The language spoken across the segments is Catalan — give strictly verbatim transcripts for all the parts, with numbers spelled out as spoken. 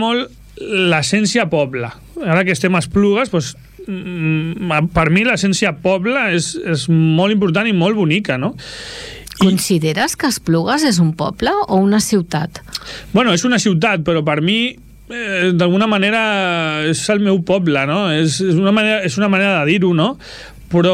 molt l'essència poble. Ara que estem a Esplugues, doncs, per mi l'essència poble és, és molt important i molt bonica, no? Consideres que Esplugues és un poble o una ciutat? Bueno, és una ciutat, però per mi eh, d'alguna manera és el meu poble, no? És, és, una, manera, és una manera de dir-ho, no? Però,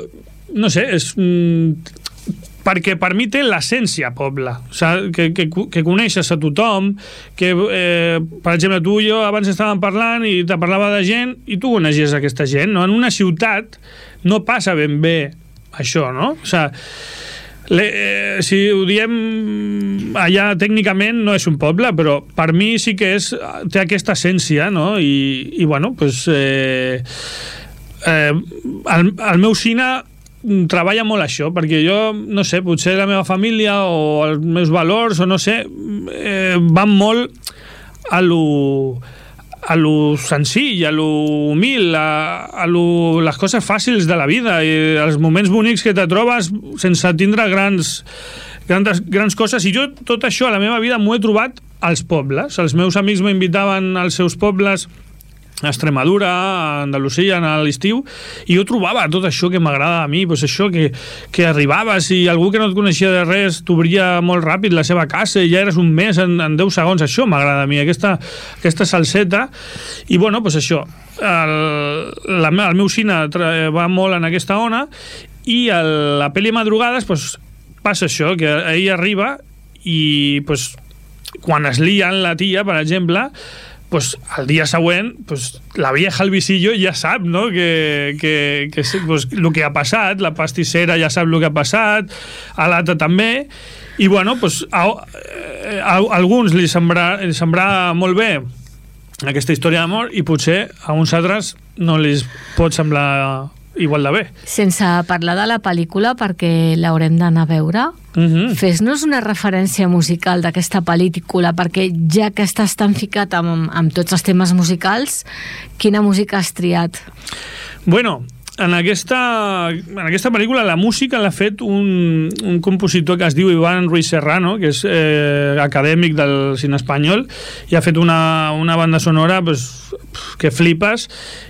no sé, és... Mm, perquè per mi té l'essència poble, o sigui, que, que, que coneixes a tothom, que, eh, per exemple, tu i jo abans estàvem parlant i te parlava de gent i tu coneixies aquesta gent, no? En una ciutat no passa ben bé això, no? O sigui, le, eh, si ho diem allà tècnicament no és un poble, però per mi sí que és, té aquesta essència, no? I, i bueno, doncs eh, eh, el, el meu cine treballa molt això, perquè jo, no sé, potser la meva família o els meus valors, o no sé, eh, van molt a lo, a lo senzill, a lo humil, a, a lo, les coses fàcils de la vida, i els moments bonics que te trobes sense tindre grans, grans, grans coses, i jo tot això a la meva vida m'ho he trobat als pobles. Els meus amics m'invitaven als seus pobles, a Extremadura, a Andalusia, a l'estiu, i jo trobava tot això que m'agrada a mi, doncs això que, que arribaves i algú que no et coneixia de res t'obria molt ràpid la seva casa i ja eres un mes en, en deu segons. Això m'agrada a mi, aquesta, aquesta salseta. I bueno, doncs això, el, la, el meu cine va molt en aquesta ona, i el, la pel·li Madrugades doncs, passa això, que ell arriba i doncs, quan es lien la tia, per exemple, pues al dia següent pues, la vieja al visillo ja sap, no? que, que, que pues, el que ha passat, la pastissera ja sap el que ha passat, a l'altre també, i bueno, pues, a, a, a alguns li sembra, li sembra molt bé aquesta història d'amor i potser a uns altres no li pot semblar igual de bé. Sense parlar de la pel·lícula, perquè l'haurem d'anar a veure, uh-huh. Fes-nos una referència musical d'aquesta pel·lícula, perquè ja que estàs tan ficat amb, amb tots els temes musicals, quina música has triat? Bueno, en aquesta, en aquesta pel·lícula la música l'ha fet un, un compositor que es diu Iván Ruiz Serrano, que és eh, acadèmic del cine espanyol, i ha fet una, una banda sonora pues, que flipes,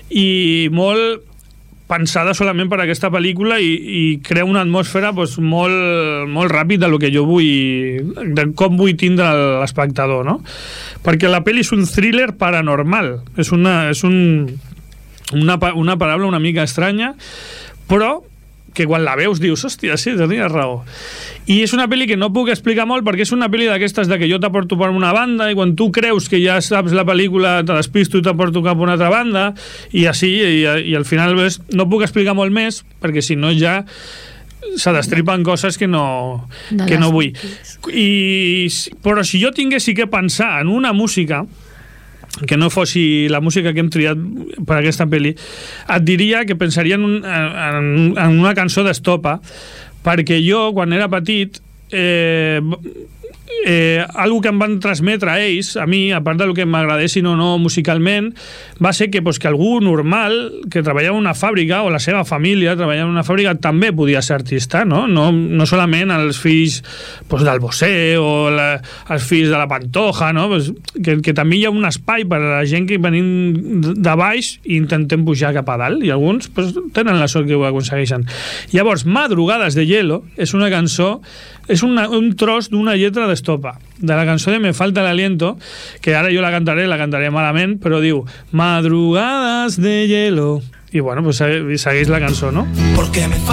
i molt pensada solament per a aquesta pel·lícula, i, i crea una atmosfera pues, molt, molt ràpid de lo que jo vull, de com vull tindre l'espectador, no? Perquè la pel·li és un thriller paranormal, és una, és un, una, una paraula una mica estranya, però que quan la veus dius, hòstia, sí, tenies raó. I és una pel·li que no puc explicar molt, perquè és una pel·li d'aquestes de que jo t'aporto per una banda i quan tu creus que ja saps la pel·lícula te despisto i t'aporto cap a una altra banda, i així, i, i al final ves, no puc explicar molt més, perquè si no ja se destripen coses que no, que no vull. I, però si jo tingués que pensar en una música que no fossi la música que hem triat per a aquesta pel·li, et diria que pensaria en, un, en, en una cançó d'Estopa, perquè jo, quan era petit, eh, eh, algo que em van transmetre a ells, a mi, a part del que m'agradessin o no musicalment, va ser que, pues, que algú normal que treballava en una fàbrica, o la seva família treballava en una fàbrica, també podia ser artista, no? No, no solament els fills pues, del Bosé o la, els fills de la Pantoja, no? Pues, que, que també hi ha un espai per a la gent que venim de baix i intentem pujar cap a dalt, i alguns pues, tenen la sort que ho aconsegueixen. Llavors, Madrugades de Hielo és una cançó, és una, un tros d'una lletra d'Estopa, de la cançó de Me falta el aliento, que ara jo la cantaré, la cantaré malament, però diu Madrugades de hielo, i bueno, pues segueix la cançó, no? Porque me